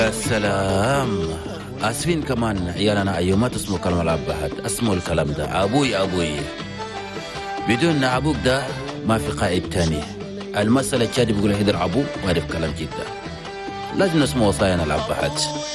يا سلام. اسفين كمان عيالنا ايوه ما تسموا كلام الابهات، اسموا الكلام ده ابوي ابوي. بدون ابوك ده ما في قائد تاني. المسألة شادي بيقول هدر ابوه ما في كلام جدا. لازم نسمع وصايانا الابهات.